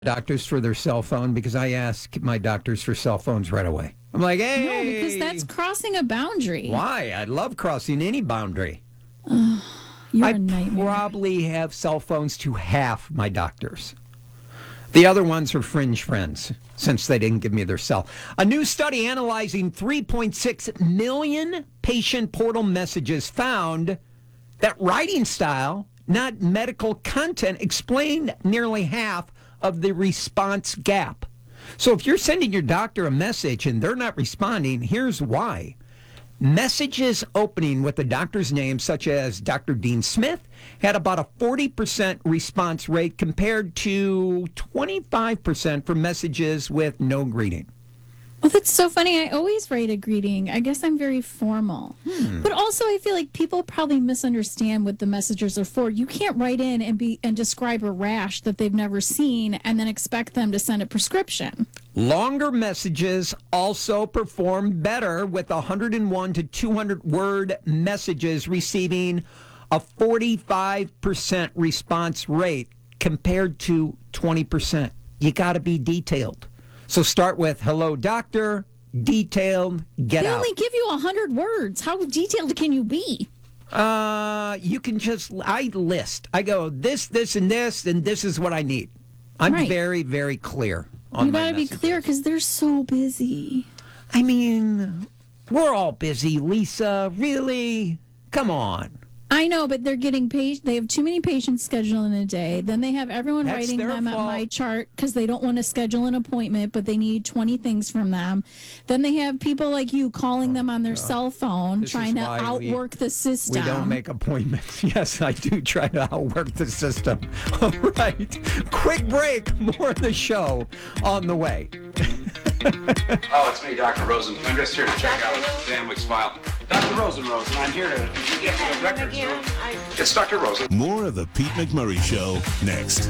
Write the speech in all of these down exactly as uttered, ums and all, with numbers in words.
doctors for their cell phone because I ask my doctors for cell phones right away. I'm like, hey. No, because that's crossing a boundary. Why? I love crossing any boundary. Uh, you're I a nightmare. probably have cell phones to half my doctors. The other ones are fringe friends, since they didn't give me their cell. A new study analyzing three point six million patient portal messages found that writing style, not medical content, explained nearly half of the response gap. So if you're sending your doctor a message and they're not responding, here's why. Messages opening with the doctor's name, such as Doctor Dean Smith, had about a forty percent response rate compared to twenty-five percent for messages with no greeting. Well, that's so funny. I always write a greeting. I guess I'm very formal. Hmm. But also, I feel like people probably misunderstand what the messages are for. You can't write in and be and describe a rash that they've never seen and then expect them to send a prescription. Longer messages also perform better, with one hundred one to two hundred word messages receiving a forty-five percent response rate compared to twenty percent. You got to be detailed. So start with, hello, doctor, detailed, get they out. They only give you one hundred words. How detailed can you be? Uh, you can just, I list. I go, this, this, and this, and this is what I need. I'm right. very, very clear on you my gotta messages. be clear because they're so busy. I mean, we're all busy, Lisa. Really? Come on. I know, but they're getting patient. They have too many patients scheduled in a day. Then they have everyone That's writing their them fault. at my chart because they don't want to schedule an appointment, but they need twenty things from them. Then they have people like you calling them on their cell phone, This trying is to why we- outwork the system. We don't make appointments. Yes, I do try to outwork the system. All right. Quick break. More of the show on the way. Oh, it's me, Doctor Rosen. I'm just here to check out Danwick's file. Doctor Rosenrose, and I'm here to get to the records. It's Doctor Rosen. More of the Pete McMurray Show next.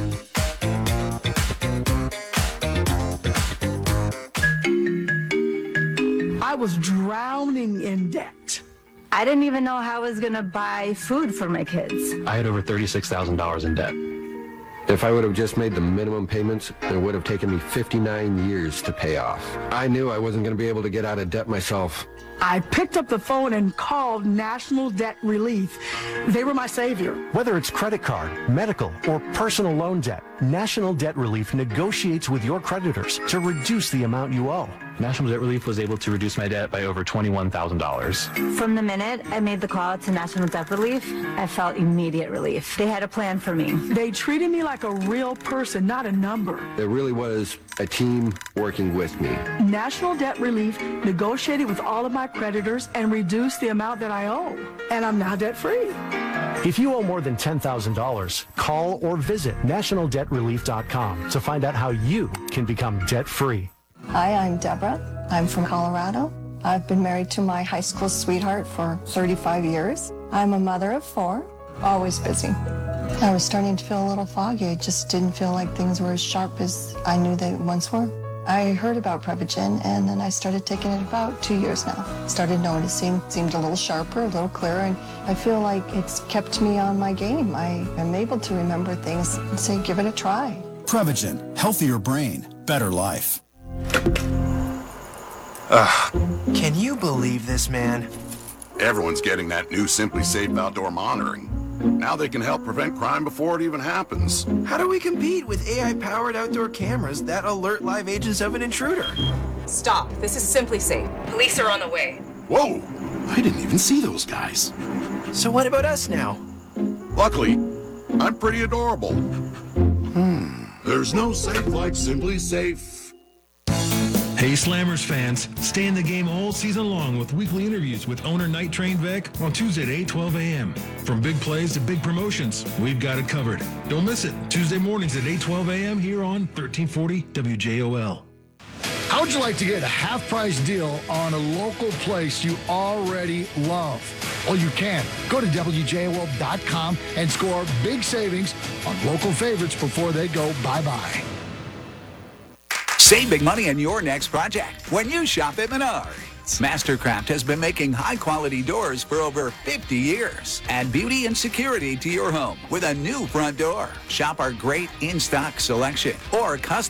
I was drowning in debt. I didn't even know how I was going to buy food for my kids. I had over thirty-six thousand dollars in debt. If I would have just made the minimum payments, it would have taken me fifty-nine years to pay off. I knew I wasn't going to be able to get out of debt myself. I picked up the phone and called National Debt Relief. They were my savior. Whether it's credit card, medical, or personal loan debt, National Debt Relief negotiates with your creditors to reduce the amount you owe. National Debt Relief was able to reduce my debt by over twenty-one thousand dollars. From the minute I made the call to National Debt Relief, I felt immediate relief. They had a plan for me. They treated me like a real person, not a number. It really was a team working with me. National Debt Relief negotiated with all of my creditors and reduced the amount that I owe. And I'm now debt-free. If you owe more than ten thousand dollars, call or visit national debt relief dot com to find out how you can become debt-free. Hi, I'm Deborah. I'm from Colorado. I've been married to my high school sweetheart for thirty-five years. I'm a mother of four, always busy. I was starting to feel a little foggy. I just didn't feel like things were as sharp as I knew they once were. I heard about Prevagen, and then I started taking it about two years now. Started noticing, seemed a little sharper, a little clearer, and I feel like it's kept me on my game. I am able to remember things and say, give it a try. Prevagen, healthier brain, better life. Ugh, can you believe this, man? Everyone's getting that new Simply Safe outdoor monitoring. Now they can help prevent crime before it even happens. How do we compete with A I-powered outdoor cameras that alert live agents of an intruder? Stop. This is Simply Safe. Police are on the way. Whoa! I didn't even see those guys. So what about us now? Luckily, I'm pretty adorable. Hmm. There's no safe like Simply Safe. Hey Slammers fans, stay in the game all season long with weekly interviews with owner Night Train Beck on Tuesday at eight twelve a.m. From big plays to big promotions, we've got it covered. Don't miss it. Tuesday mornings at eight twelve a.m. here on thirteen forty W J O L. How would you like to get a half-price deal on a local place you already love? Well, you can. Go to W J O L dot com and score big savings on local favorites before they go bye-bye. Save big money on your next project when you shop at Menard. Doors. Mastercraft has been making high-quality doors for over fifty years. Add beauty and security to your home with a new front door. Shop our great in-stock selection or custom